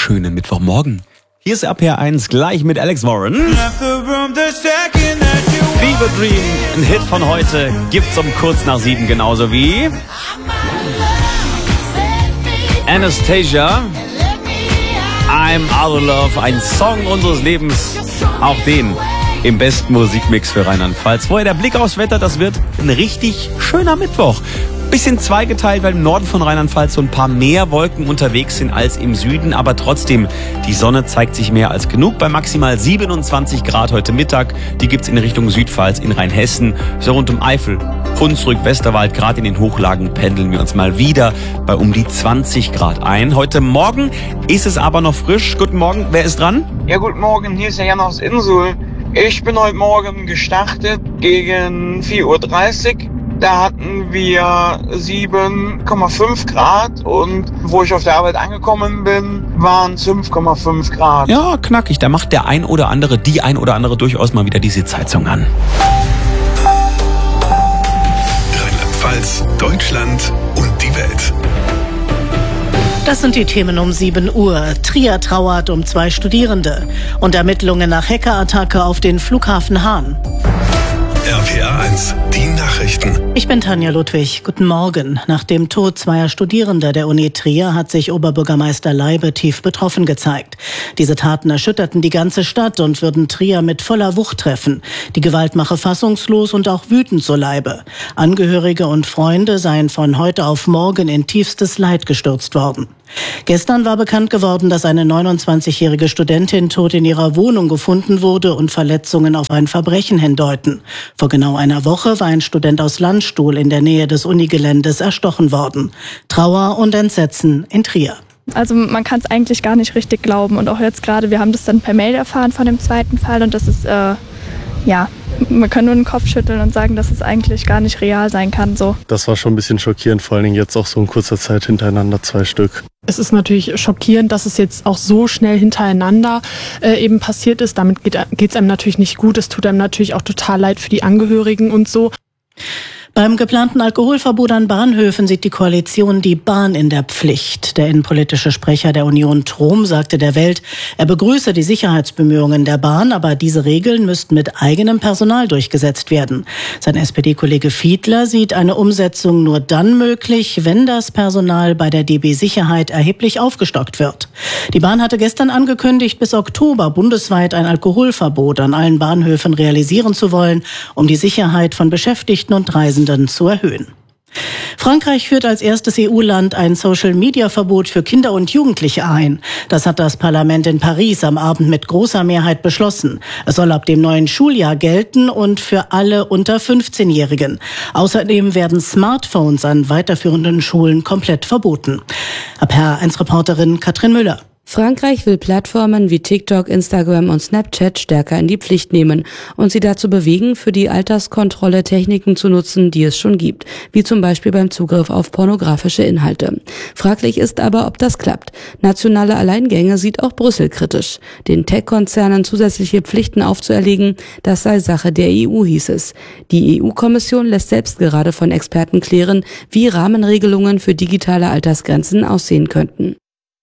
schönen Mittwochmorgen. Hier ist RPR1 gleich mit Alex Warren. Fever Dream, ein Hit von heute, gibt's um kurz nach 7, genauso wie Anastasia, I'm Out of Love, ein Song unseres Lebens, auch den im besten Musikmix für Rheinland-Pfalz. Vorher der Blick aufs Wetter, das wird ein richtig schöner Mittwoch. Bisschen zweigeteilt, weil im Norden von Rheinland-Pfalz so ein paar mehr Wolken unterwegs sind als im Süden. Aber trotzdem, die Sonne zeigt sich mehr als genug. Bei maximal 27 Grad heute Mittag. Die gibt's in Richtung Südpfalz, in Rheinhessen, so rund um Eifel, Hunsrück, Westerwald. Gerade in den Hochlagen pendeln wir uns mal wieder bei um die 20 Grad ein. Heute Morgen ist es aber noch frisch. Guten Morgen, wer ist dran? Ja, guten Morgen, hier ist der Jan aus Insel. Ich bin heute Morgen gestartet gegen 4:30 Uhr. Da hatten wir 7,5 Grad und wo ich auf der Arbeit angekommen bin, waren es 5,5 Grad. Ja, knackig. Da macht der ein oder andere, die ein oder andere durchaus mal wieder die Sitzheizung an. Rheinland-Pfalz, Deutschland und die Welt. Das sind die Themen um 7 Uhr. Trier trauert um 2 Studierende und Ermittlungen nach Hackerattacke auf den Flughafen Hahn. RPR1, die Nachrichten. Ich bin Tanja Ludwig. Guten Morgen. Nach dem Tod 2 Studierender der Uni Trier hat sich Oberbürgermeister Leibe tief betroffen gezeigt. Diese Taten erschütterten die ganze Stadt und würden Trier mit voller Wucht treffen. Die Gewalt mache fassungslos und auch wütend, so Leibe. Angehörige und Freunde seien von heute auf morgen in tiefstes Leid gestürzt worden. Gestern war bekannt geworden, dass eine 29-jährige Studentin tot in ihrer Wohnung gefunden wurde und Verletzungen auf ein Verbrechen hindeuten. Vor genau einer Woche war ein Student aus Landstuhl in der Nähe des Unigeländes erstochen worden. Trauer und Entsetzen in Trier. Also man kann es eigentlich gar nicht richtig glauben. Und auch jetzt gerade, wir haben das dann per Mail erfahren von dem zweiten Fall. Und das ist, man kann nur den Kopf schütteln und sagen, dass es eigentlich gar nicht real sein kann. So. Das war schon ein bisschen schockierend, vor allen Dingen jetzt auch so in kurzer Zeit hintereinander 2 Stück. Es ist natürlich schockierend, dass es jetzt auch so schnell hintereinander eben passiert ist. Damit geht's einem natürlich nicht gut. Es tut einem natürlich auch total leid für die Angehörigen und so. Beim geplanten Alkoholverbot an Bahnhöfen sieht die Koalition die Bahn in der Pflicht. Der innenpolitische Sprecher der Union Trom sagte der Welt, er begrüße die Sicherheitsbemühungen der Bahn, aber diese Regeln müssten mit eigenem Personal durchgesetzt werden. Sein SPD-Kollege Fiedler sieht eine Umsetzung nur dann möglich, wenn das Personal bei der DB Sicherheit erheblich aufgestockt wird. Die Bahn hatte gestern angekündigt, bis Oktober bundesweit ein Alkoholverbot an allen Bahnhöfen realisieren zu wollen, um die Sicherheit von Beschäftigten und Reisenden zu erhöhen. Frankreich führt als erstes EU-Land ein Social-Media-Verbot für Kinder und Jugendliche ein. Das hat das Parlament in Paris am Abend mit großer Mehrheit beschlossen. Es soll ab dem neuen Schuljahr gelten und für alle unter 15-Jährigen. Außerdem werden Smartphones an weiterführenden Schulen komplett verboten. RPR1-Reporterin Katrin Müller. Frankreich will Plattformen wie TikTok, Instagram und Snapchat stärker in die Pflicht nehmen und sie dazu bewegen, für die Alterskontrolle Techniken zu nutzen, die es schon gibt, wie zum Beispiel beim Zugriff auf pornografische Inhalte. Fraglich ist aber, ob das klappt. Nationale Alleingänge sieht auch Brüssel kritisch. Den Tech-Konzernen zusätzliche Pflichten aufzuerlegen, das sei Sache der EU, hieß es. Die EU-Kommission lässt selbst gerade von Experten klären, wie Rahmenregelungen für digitale Altersgrenzen aussehen könnten.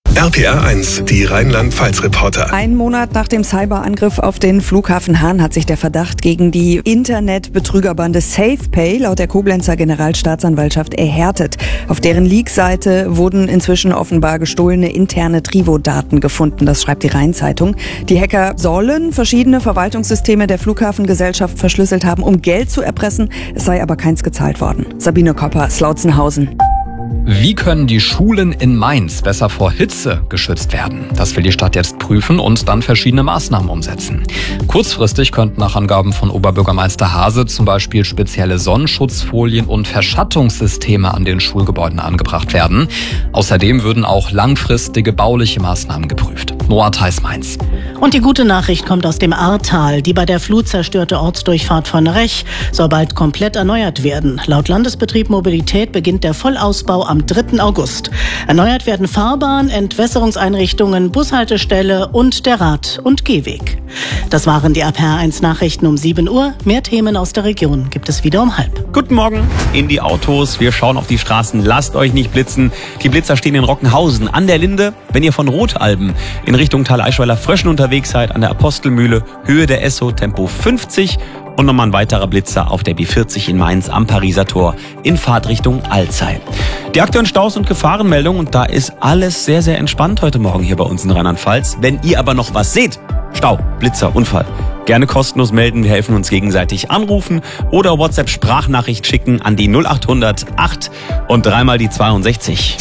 RPR1, die Rheinland-Pfalz-Reporter. 1 Monat nach dem Cyberangriff auf den Flughafen Hahn hat sich der Verdacht gegen die Internetbetrügerbande SafePay laut der Koblenzer Generalstaatsanwaltschaft erhärtet. Auf deren Leak-Seite wurden inzwischen offenbar gestohlene interne Trivo-Daten gefunden, das schreibt die Rhein-Zeitung. Die Hacker sollen verschiedene Verwaltungssysteme der Flughafengesellschaft verschlüsselt haben, um Geld zu erpressen. Es sei aber keins gezahlt worden. Sabine Kopper, Slautzenhausen. Wie können die Schulen in Mainz besser vor Hitze geschützt werden? Das will die Stadt jetzt prüfen und dann verschiedene Maßnahmen umsetzen. Kurzfristig könnten nach Angaben von Oberbürgermeister Hase zum Beispiel spezielle Sonnenschutzfolien und Verschattungssysteme an den Schulgebäuden angebracht werden. Außerdem würden auch langfristige bauliche Maßnahmen geprüft. Noah Theis-Mainz. Und die gute Nachricht kommt aus dem Ahrtal. Die bei der Flut zerstörte Ortsdurchfahrt von Rech soll bald komplett erneuert werden. Laut Landesbetrieb Mobilität beginnt der Vollausbau am 3. August. Erneuert werden Fahrbahn, Entwässerungseinrichtungen, Bushaltestelle und der Rad- und Gehweg. Das waren die RPR1 Nachrichten um 7 Uhr. Mehr Themen aus der Region gibt es wieder um 12:30. Guten Morgen in die Autos. Wir schauen auf die Straßen. Lasst euch nicht blitzen. Die Blitzer stehen in Rockenhausen an der Linde. Wenn ihr von Rotalben in Richtung Tal Eichweiler-Fröschen unterwegs seid, an der Apostelmühle, Höhe der Esso, Tempo 50. Und nochmal ein weiterer Blitzer auf der B40 in Mainz am Pariser Tor in Fahrtrichtung Alzey. Die aktuellen Staus und Gefahrenmeldungen, und da ist alles sehr, sehr entspannt heute Morgen hier bei uns in Rheinland-Pfalz. Wenn ihr aber noch was seht, Stau, Blitzer, Unfall, gerne kostenlos melden. Wir helfen uns gegenseitig. Anrufen oder WhatsApp-Sprachnachricht schicken an die 0800 8 und dreimal die 62.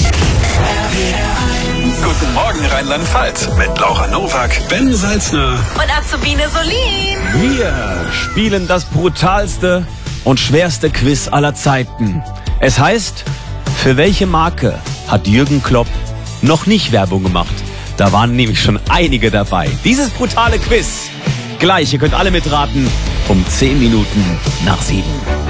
Guten Morgen Rheinland-Pfalz mit Laura Nowak, Ben Salzner und Azubine Solin. Wir spielen das brutalste und schwerste Quiz aller Zeiten. Es heißt, für welche Marke hat Jürgen Klopp noch nicht Werbung gemacht? Da waren nämlich schon einige dabei. Dieses brutale Quiz. Gleich, ihr könnt alle mitraten, um 10 Minuten nach 7.